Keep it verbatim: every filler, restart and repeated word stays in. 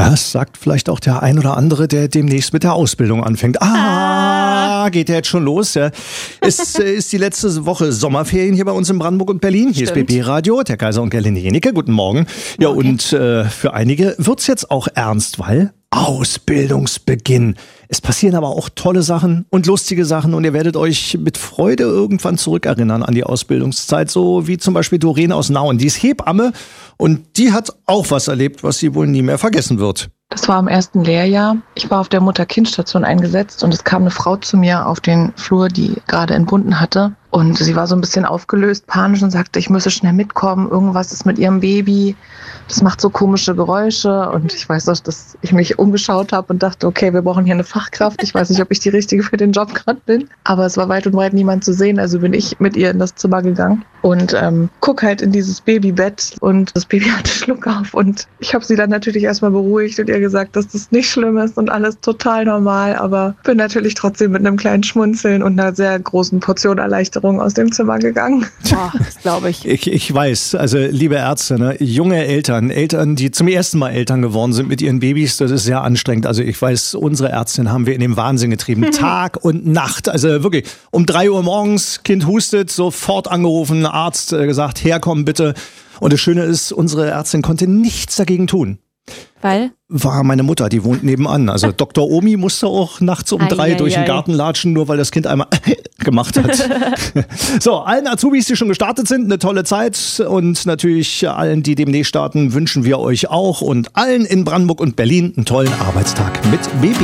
Ja, das sagt vielleicht auch der ein oder andere, der demnächst mit der Ausbildung anfängt. Ah, geht ja jetzt schon los. Ja. Es äh, ist die letzte Woche Sommerferien hier bei uns in Brandenburg und Berlin. Hier Stimmt. ist B B Radio, der Kaiser und Gerlinde Jenecke. Guten Morgen. Ja, Morgen. und äh, für einige wird's jetzt auch ernst, weil Ausbildungsbeginn. Es passieren aber auch tolle Sachen und lustige Sachen und ihr werdet euch mit Freude irgendwann zurückerinnern an die Ausbildungszeit, so wie zum Beispiel Doreen aus Nauen. Die ist Hebamme und die hat auch was erlebt, was sie wohl nie mehr vergessen wird. Das war im ersten Lehrjahr. Ich war auf der Mutter-Kind-Station eingesetzt und es kam eine Frau zu mir auf den Flur, die gerade entbunden hatte. Und sie war so ein bisschen aufgelöst, panisch und sagte, ich müsse schnell mitkommen, irgendwas ist mit ihrem Baby, das macht so komische Geräusche. Und ich weiß auch, dass ich mich umgeschaut habe und dachte, okay, wir brauchen hier eine Fachkraft. Ich weiß nicht, ob ich die Richtige für den Job gerade bin. Aber es war weit und breit niemand zu sehen, also bin ich mit ihr in das Zimmer gegangen und ähm, guck halt in dieses Babybett und das Baby hatte Schluck auf. Und ich habe sie dann natürlich erstmal beruhigt und ihr gesagt, dass das nicht schlimm ist und alles total normal. Aber bin natürlich trotzdem mit einem kleinen Schmunzeln und einer sehr großen Portion Erleichterung aus dem Zimmer gegangen. Boah, das glaube ich. Ich, ich weiß, also liebe Ärzte, ne, junge Eltern, Eltern, die zum ersten Mal Eltern geworden sind mit ihren Babys, das ist sehr anstrengend. Also ich weiß, unsere Ärztin haben wir in den Wahnsinn getrieben, Tag und Nacht. Also wirklich, um drei Uhr morgens, Kind hustet, sofort angerufen, Arzt äh, gesagt, herkommen bitte. Und das Schöne ist, unsere Ärztin konnte nichts dagegen tun. Weil? War meine Mutter, die wohnt nebenan. Also Doktor Omi musste auch nachts um Ei, drei ei, durch den ei. Garten latschen, nur weil das Kind einmal gemacht hat. So, allen Azubis, die schon gestartet sind, eine tolle Zeit. Und natürlich allen, die demnächst starten, wünschen wir euch auch und allen in Brandenburg und Berlin einen tollen Arbeitstag mit B B.